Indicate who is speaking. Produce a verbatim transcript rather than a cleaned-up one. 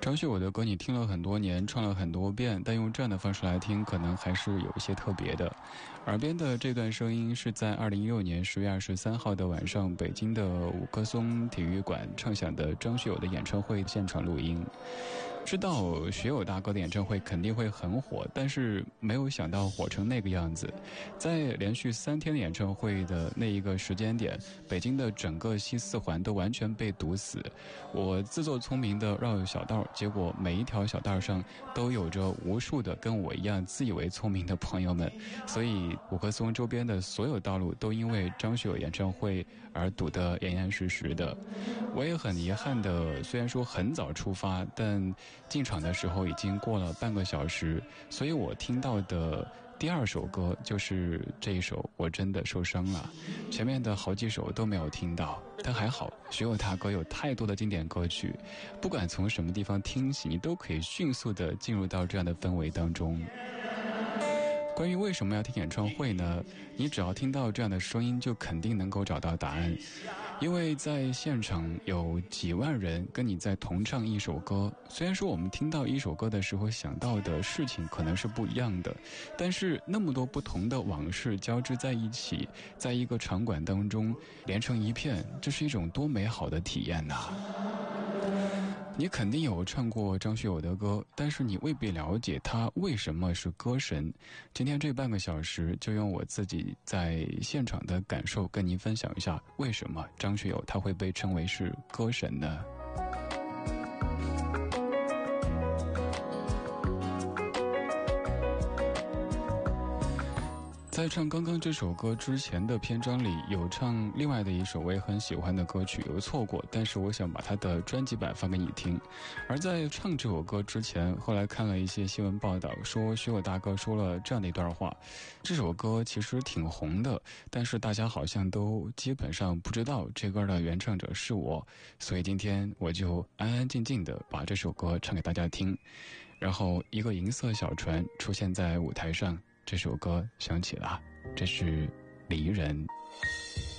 Speaker 1: 张学友的歌你听了很多年，唱了很多遍，但用这样的方式来听，可能还是有一些特别的。耳边的这段声音是在二零一六年十月二十三号的晚上，北京的五棵松体育馆唱响的张学友的演唱会现场录音。知道学友大哥的演唱会肯定会很火，但是没有想到火成那个样子。在连续三天的演唱会的那一个时间点，北京的整个西四环都完全被堵死。我自作聪明的绕小道，结果每一条小道上都有着无数的跟我一样自以为聪明的朋友们，所以五棵松周边的所有道路都因为张学友演唱会而堵得严严实实的。我也很遗憾的，虽然说很早出发，但进场的时候已经过了半个小时，所以我听到的第二首歌就是这一首《我真的受伤了》，前面的好几首都没有听到。但还好，学友大哥有太多的经典歌曲，不管从什么地方听起，你都可以迅速的进入到这样的氛围当中。关于为什么要听演唱会呢？你只要听到这样的声音，就肯定能够找到答案。因为在现场有几万人跟你在同唱一首歌，虽然说我们听到一首歌的时候想到的事情可能是不一样的，但是那么多不同的往事交织在一起，在一个场馆当中连成一片，这是一种多美好的体验呐！你肯定有唱过张学友的歌，但是你未必了解他为什么是歌神。今天这半个小时就用我自己在现场的感受跟您分享一下，为什么张学友他会被称为是歌神呢？在唱刚刚这首歌之前的篇章里，有唱另外的一首我也很喜欢的歌曲，有错过，但是我想把它的专辑版发给你听。而在唱这首歌之前，后来看了一些新闻报道，说学友大哥说了这样的一段话：这首歌其实挺红的，但是大家好像都基本上不知道这歌的原唱者是我，所以今天我就安安静静的把这首歌唱给大家听。然后一个银色小船出现在舞台上，这首歌响起了，这是离人。